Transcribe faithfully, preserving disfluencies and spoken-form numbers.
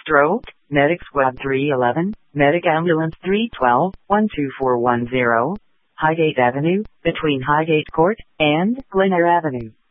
Stroke, Medic Squad three eleven, Medic Ambulance three twelve, one two four one zero, Highgate Avenue, between Highgate Court and Glen Eyre Avenue.